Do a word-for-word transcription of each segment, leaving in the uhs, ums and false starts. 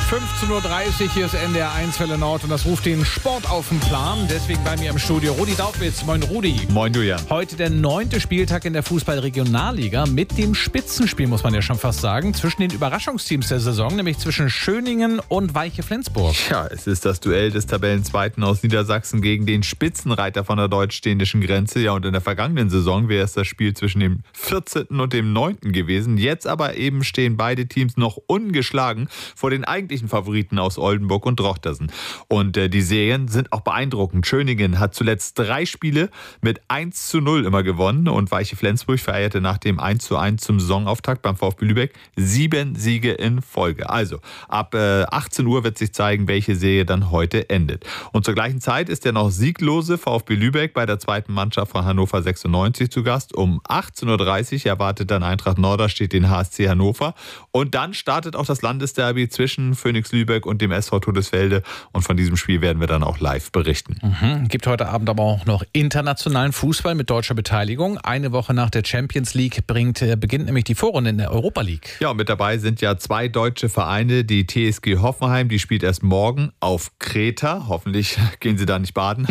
fünfzehn Uhr dreißig, hier ist N D R eins Welle Nord und das ruft den Sport auf den Plan. Deswegen bei mir im Studio Rudi Daubitz. Moin Rudi. Moin Julian. Heute der neunte Spieltag in der Fußball-Regionalliga mit dem Spitzenspiel, muss man ja schon fast sagen, zwischen den Überraschungsteams der Saison, nämlich zwischen Schöningen und Weiche Flensburg. Ja, es ist das Duell des Tabellenzweiten aus Niedersachsen gegen den Spitzenreiter von der deutsch-dänischen Grenze. Ja, und in der vergangenen Saison wäre es das Spiel zwischen dem vierzehnten und dem neunten gewesen. Jetzt aber eben stehen beide Teams noch ungeschlagen vor den eigentlichen Favoriten aus Oldenburg und Drochtersen. Und äh, die Serien sind auch beeindruckend. Schöningen hat zuletzt drei Spiele mit eins zu null immer gewonnen und Weiche Flensburg feierte nach dem eins zu eins zum Saisonauftakt beim VfB Lübeck sieben Siege in Folge. Also ab äh, achtzehn Uhr wird sich zeigen, welche Serie dann heute endet. Und zur gleichen Zeit ist der noch sieglose VfB Lübeck bei der zweiten Mannschaft von Hannover sechsundneunzig zu Gast. Um achtzehn Uhr dreißig erwartet dann Eintracht Norderstedt den H S C Hannover. Und dann startet auch das Landesderby zwischen Phoenix Lübeck und dem S V Todesfelde. Und von diesem Spiel werden wir dann auch live berichten. Mhm. Gibt heute Abend aber auch noch internationalen Fußball mit deutscher Beteiligung. Eine Woche nach der Champions League bringt, beginnt nämlich die Vorrunde in der Europa League. Ja, und mit dabei sind ja zwei deutsche Vereine. Die T S G Hoffenheim, die spielt erst morgen auf Kreta. Hoffentlich gehen sie da nicht baden.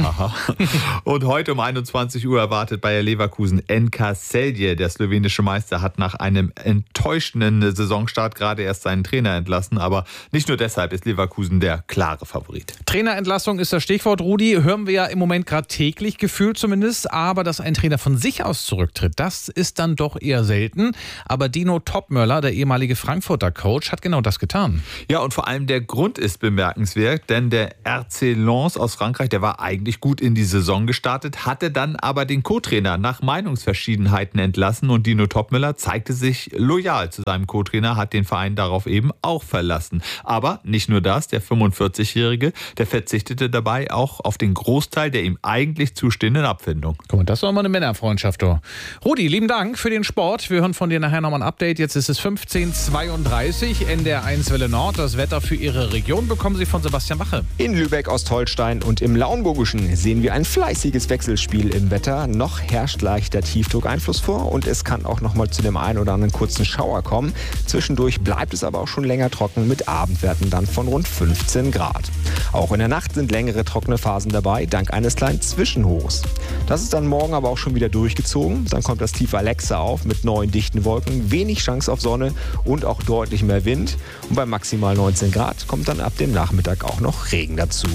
Und heute um einundzwanzig Uhr erwartet Bayer Leverkusen N K Celje. Der slowenische Meister hat nach einem enttäuschenden Saisonstart gerade erst seinen Trainer entlassen. Aber nicht nur deshalb ist Leverkusen der klare Favorit. Trainerentlassung ist das Stichwort, Rudi. Hören wir ja im Moment gerade täglich, gefühlt zumindest. Aber dass ein Trainer von sich aus zurücktritt, das ist dann doch eher selten. Aber Dino Topmöller, der ehemalige Frankfurter Coach, hat genau das getan. Ja, und vor allem der Grund ist bemerkenswert, denn der R C Lens aus Frankreich, der war eigentlich gut in die Saison gestartet, hatte dann aber den Co-Trainer nach Meinungsverschiedenheiten entlassen und Dino Topmöller zeigte sich loyal zu seinem Co-Trainer, hat den Verein darauf eben auch verlassen. Aber nicht nur das, der fünfundvierzigjährige, der verzichtete dabei auch auf den Großteil der ihm eigentlich zustehenden Abfindung. Guck mal, das ist doch mal eine Männerfreundschaft, du. Rudi, lieben Dank für den Sport. Wir hören von dir nachher nochmal ein Update. Jetzt ist es fünfzehn Uhr zweiunddreißig, N D R eins Welle Nord. Das Wetter für Ihre Region bekommen Sie von Sebastian Wache. In Lübeck, Ostholstein und im Lauenburgischen sehen wir ein fleißiges Wechselspiel im Wetter. Noch herrscht leichter Tiefdruckeinfluss vor und es kann auch noch mal zu dem einen oder anderen kurzen Schauer kommen. Zwischendurch bleibt es aber auch schon länger trocken mit Abendwerten dann von rund fünfzehn Grad. Auch in der Nacht sind längere trockene Phasen dabei, dank eines kleinen Zwischenhochs. Das ist dann morgen aber auch schon wieder durchgezogen. Dann kommt das tiefe Alexa auf mit neuen dichten Wolken, wenig Chance auf Sonne und auch deutlich mehr Wind. Und bei maximal neunzehn Grad kommt dann ab dem Nachmittag auch noch Regen dazu.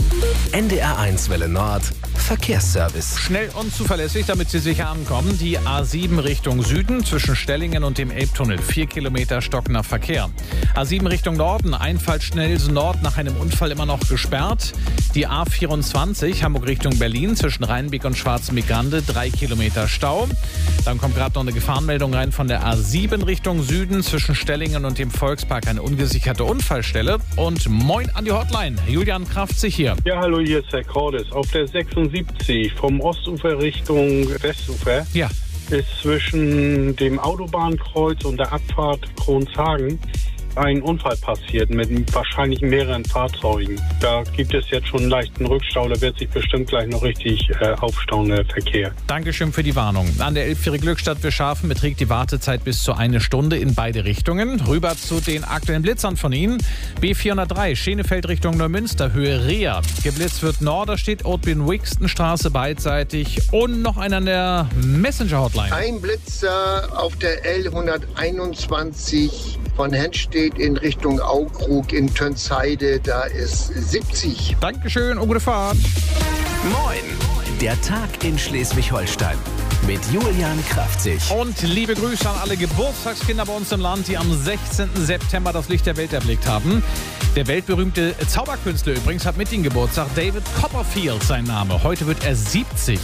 N D R eins Welle Nord, Verkehrsservice. Schnell und zuverlässig, damit Sie sicher ankommen. Die A sieben Richtung Süden zwischen Stellingen und dem Elbtunnel. Vier Kilometer stockender Verkehr. A sieben Richtung Norden, Einfall Schnellsen Nord nach einem Unfall immer noch gesperrt. Die A vierundzwanzig Hamburg Richtung Berlin zwischen Rheinbeck und Schwarzenbeck-Grande. Drei Kilometer Stau. Dann kommt gerade noch eine Gefahrenmeldung rein von der A sieben Richtung Süden zwischen Stellingen und dem Volkspark. Eine ungesicherte Unfallstelle. Und moin an die Hotline. Julian Kraftzig hier. Ja, hallo, hier ist Herr Cordes. Auf der sechsundsiebzig vom Ostufer Richtung Westufer Ja. ist zwischen dem Autobahnkreuz und der Abfahrt Kronshagen ein Unfall passiert mit wahrscheinlich mehreren Fahrzeugen. Da gibt es jetzt schon einen leichten Rückstau, da wird sich bestimmt gleich noch richtig äh, aufstauen, der Verkehr. Dankeschön für die Warnung. An der Elbphäre Glückstadt Wirschhafen beträgt die Wartezeit bis zu eine Stunde in beide Richtungen. Rüber zu den aktuellen Blitzern von Ihnen. B vierhundertdrei Schenefeld Richtung Neumünster, Höhe Reha. Geblitzt wird Norderstedt, Ortbin-Wixton-Straße beidseitig und noch einer an der Messenger-Hotline. Ein Blitzer auf der L hunderteinundzwanzig von Henstedt in Richtung Aukrug in Tönsheide, da ist siebzig. Dankeschön und gute Fahrt. Moin, der Tag in Schleswig-Holstein mit Julian Kraftzig. Und liebe Grüße an alle Geburtstagskinder bei uns im Land, die am sechzehnten September das Licht der Welt erblickt haben. Der weltberühmte Zauberkünstler übrigens hat mit ihm Geburtstag. David Copperfield sein Name. Heute wird er siebzig.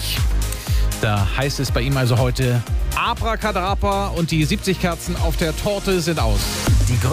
Da heißt es bei ihm also heute Abracadabra und die siebzig Kerzen auf der Torte sind aus. Die